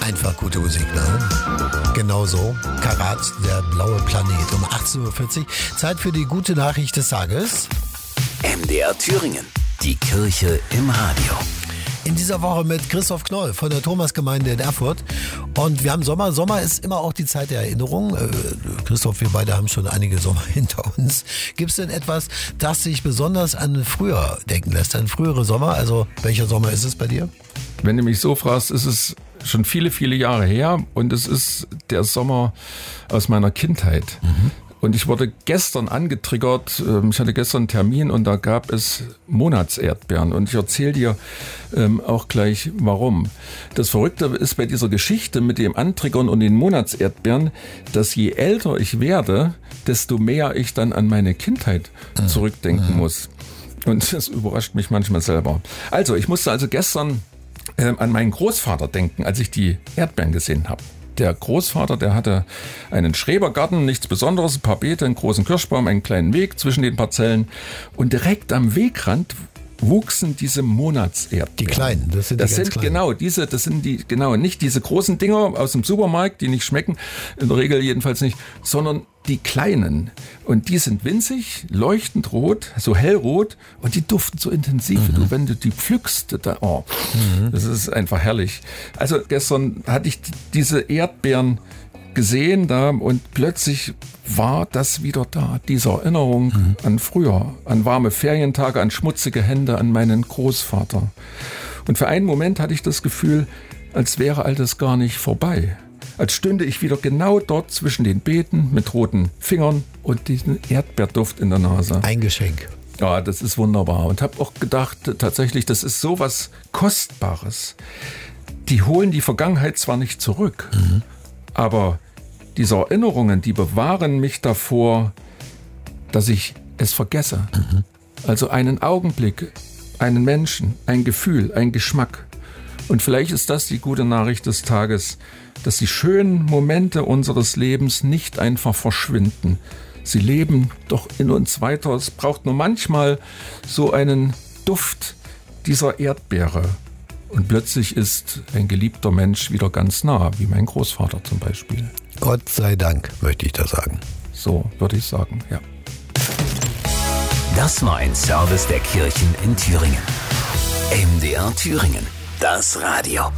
Einfach gute Musik, ne? Genau so. Karat, der blaue Planet um 18.40 Uhr. Zeit für die gute Nachricht des Tages. MDR Thüringen. Die Kirche im Radio. In dieser Woche mit Christoph Knoll von der Thomasgemeinde in Erfurt. Und wir haben Sommer. Sommer ist immer auch die Zeit der Erinnerung. Christoph, wir beide haben schon einige Sommer hinter uns. Gibt es denn etwas, das sich besonders an früher denken lässt? An frühere Sommer? Also welcher Sommer ist es bei dir? Wenn du mich so fragst, ist es schon viele, viele Jahre her. Und es ist der Sommer aus meiner Kindheit. Und ich wurde gestern angetriggert, ich hatte gestern einen Termin und da gab es Monatserdbeeren und ich erzähle dir auch gleich warum. Das Verrückte ist bei dieser Geschichte mit dem Antriggern und den Monatserdbeeren, dass je älter ich werde, desto mehr ich dann an meine Kindheit zurückdenken muss. Und das überrascht mich manchmal selber. Also, ich musste also gestern an meinen Großvater denken, als ich die Erdbeeren gesehen habe. Der Großvater, der hatte einen Schrebergarten, nichts Besonderes, ein paar Beete, einen großen Kirschbaum, einen kleinen Weg zwischen den Parzellen. Und direkt am Wegrand wuchsen diese Monatserdbeeren. Die kleinen, das sind die ganz kleinen. Das sind die, nicht diese großen Dinger aus dem Supermarkt, die nicht schmecken, in der Regel jedenfalls nicht, sondern die kleinen. Und die sind winzig, leuchtend rot, so hellrot und die duften so intensiv. Du, wenn du die pflückst, das ist einfach herrlich. Also gestern hatte ich diese Erdbeeren gesehen da und plötzlich war das wieder da, diese Erinnerung an früher, an warme Ferientage, an schmutzige Hände, an meinen Großvater. Und für einen Moment hatte ich das Gefühl, als wäre all das gar nicht vorbei. Als stünde ich wieder genau dort zwischen den Beeten mit roten Fingern und diesem Erdbeerduft in der Nase. Ein Geschenk. Ja, das ist wunderbar. Und habe auch gedacht, tatsächlich, das ist so was Kostbares. Die holen die Vergangenheit zwar nicht zurück, aber diese Erinnerungen, die bewahren mich davor, dass ich es vergesse. Also einen Augenblick, einen Menschen, ein Gefühl, ein Geschmack. Und vielleicht ist das die gute Nachricht des Tages, dass die schönen Momente unseres Lebens nicht einfach verschwinden. Sie leben doch in uns weiter. Es braucht nur manchmal so einen Duft dieser Erdbeere. Und plötzlich ist ein geliebter Mensch wieder ganz nah, wie mein Großvater zum Beispiel. Gott sei Dank, möchte ich da sagen. So würde ich sagen, ja. Das war ein Service der Kirchen in Thüringen. MDR Thüringen, das Radio.